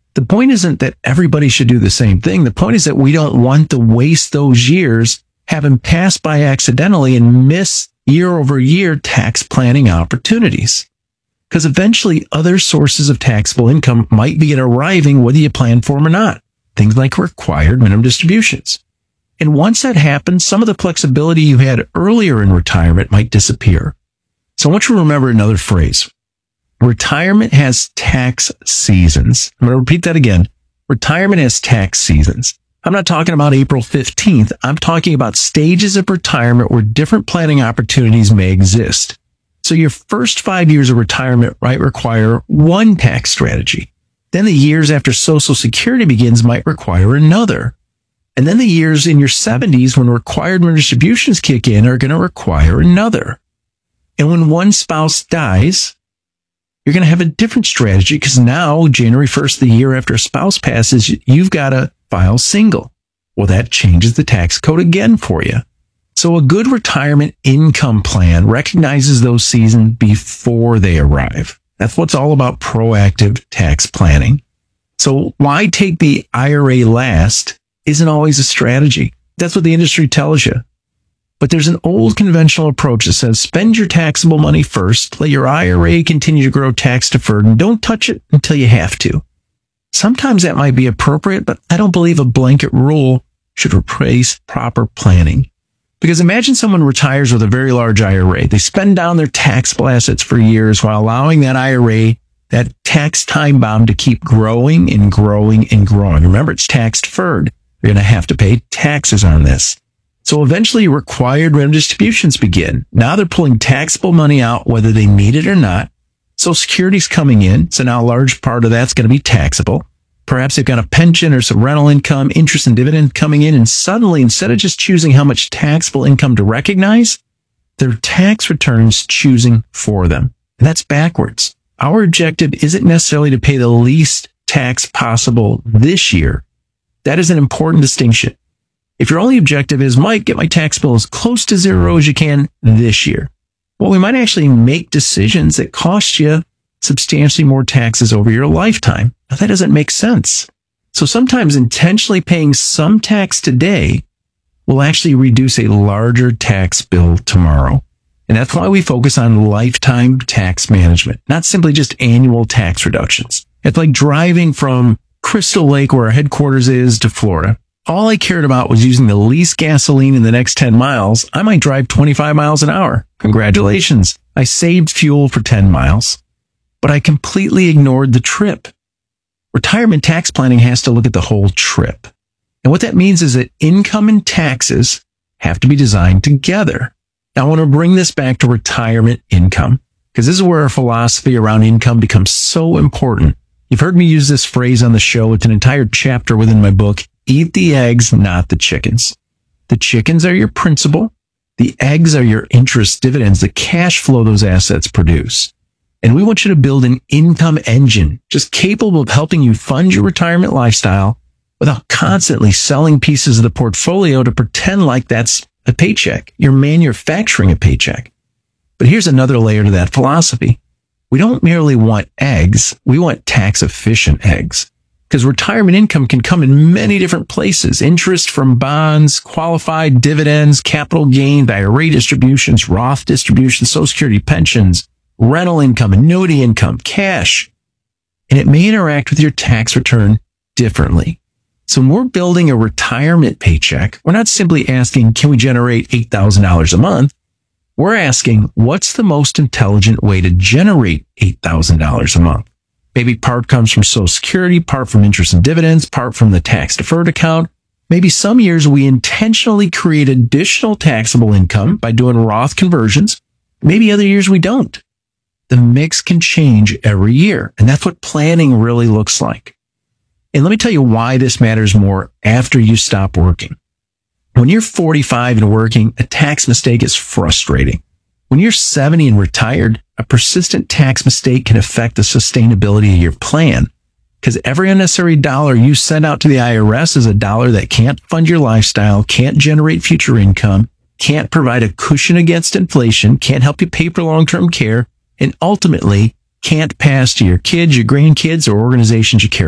The point isn't that everybody should do the same thing. The point is that we don't want to waste those years, have them pass by accidentally and miss year over year tax planning opportunities. Because eventually other sources of taxable income might be arriving whether you plan for them or not. Things like required minimum distributions. And once that happens, some of the flexibility you had earlier in retirement might disappear. So I want you to remember another phrase. Retirement has tax seasons. I'm going to repeat that again. Retirement has tax seasons. I'm not talking about April 15th. I'm talking about stages of retirement where different planning opportunities may exist. So your first 5 years of retirement might require one tax strategy. Then the years after Social Security begins might require another. And then the years in your 70s when required minimum distributions kick in are going to require another. And when one spouse dies, you're going to have a different strategy because now, January 1st, the year after a spouse passes, you've got to file single. Well, that changes the tax code again for you. So a good retirement income plan recognizes those seasons before they arrive. That's what's all about proactive tax planning. So why take the IRA last isn't always a strategy. That's what the industry tells you. But there's an old conventional approach that says spend your taxable money first, let your IRA continue to grow tax deferred, and don't touch it until you have to. Sometimes that might be appropriate, but I don't believe a blanket rule should replace proper planning. Because imagine someone retires with a very large IRA. They spend down their taxable assets for years while allowing that IRA, that tax time bomb, to keep growing and growing and growing. Remember, it's tax deferred. You're going to have to pay taxes on this. So eventually required minimum distributions begin. Now they're pulling taxable money out whether they need it or not. Social Security's coming in, so now a large part of that's going to be taxable. Perhaps they've got a pension or some rental income, interest and dividend coming in, and suddenly, instead of just choosing how much taxable income to recognize, their tax returns choosing for them. And that's backwards. Our objective isn't necessarily to pay the least tax possible this year. That is an important distinction. If your only objective is, Mike, get my tax bill as close to zero as you can this year, well, we might actually make decisions that cost you substantially more taxes over your lifetime. Now, that doesn't make sense. So sometimes intentionally paying some tax today will actually reduce a larger tax bill tomorrow. And that's why we focus on lifetime tax management, not simply just annual tax reductions. It's like driving from Crystal Lake, where our headquarters is, to Florida. All I cared about was using the least gasoline in the next 10 miles. I might drive 25 miles an hour. Congratulations. I saved fuel for 10 miles, but I completely ignored the trip. Retirement tax planning has to look at the whole trip. And what that means is that income and taxes have to be designed together. Now, I want to bring this back to retirement income, because this is where our philosophy around income becomes so important. You've heard me use this phrase on the show. It's an entire chapter within my book, Eat the Eggs, Not the Chickens. The chickens are your principal. The eggs are your interest, dividends, the cash flow those assets produce. And we want you to build an income engine just capable of helping you fund your retirement lifestyle without constantly selling pieces of the portfolio to pretend like that's a paycheck. You're manufacturing a paycheck. But here's another layer to that philosophy. We don't merely want eggs. We want tax efficient eggs. Because retirement income can come in many different places. Interest from bonds, qualified dividends, capital gain, IRA distributions, Roth distributions, Social Security pensions, rental income, annuity income, cash. And it may interact with your tax return differently. So when we're building a retirement paycheck, we're not simply asking, can we generate $8,000 a month? We're asking, what's the most intelligent way to generate $8,000 a month? Maybe part comes from Social Security, part from interest and dividends, part from the tax deferred account. Maybe some years we intentionally create additional taxable income by doing Roth conversions. Maybe other years we don't. The mix can change every year, and that's what planning really looks like. And let me tell you why this matters more after you stop working. When you're 45 and working, a tax mistake is frustrating. When you're 70 and retired, a persistent tax mistake can affect the sustainability of your plan, because every unnecessary dollar you send out to the IRS is a dollar that can't fund your lifestyle, can't generate future income, can't provide a cushion against inflation, can't help you pay for long-term care, and ultimately can't pass to your kids, your grandkids, or organizations you care